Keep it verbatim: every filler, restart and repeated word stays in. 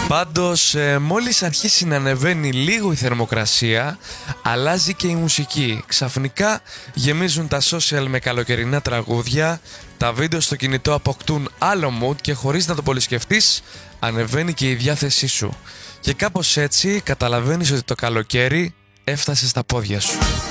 Πάντως, ε, μόλις αρχίσει να ανεβαίνει λίγο η θερμοκρασία, αλλάζει και η μουσική. Ξαφνικά γεμίζουν τα social με καλοκαιρινά τραγούδια, τα βίντεο στο κινητό αποκτούν άλλο mood και χωρίς να το πολύ σκεφτείς, ανεβαίνει και η διάθεσή σου. Και κάπως έτσι καταλαβαίνεις ότι το καλοκαίρι έφτασε στα πόδια σου.